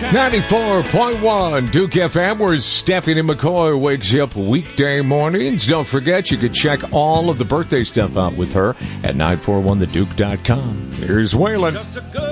94.1 Duke FM, where Stephanie McCoy wakes you up weekday mornings. Don't forget, you can check all of the birthday stuff out with her at 941theduke.com. Here's Waylon.